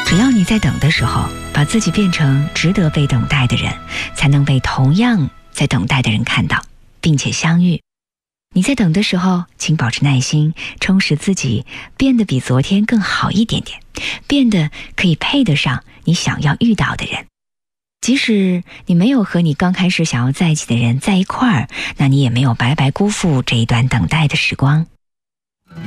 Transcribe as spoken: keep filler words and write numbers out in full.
只要你在等的时候，把自己变成值得被等待的人，才能被同样在等待的人看到，并且相遇。你在等的时候，请保持耐心，充实自己，变得比昨天更好一点点，变得可以配得上你想要遇到的人。即使你没有和你刚开始想要在一起的人在一块儿，那你也没有白白辜负这一段等待的时光。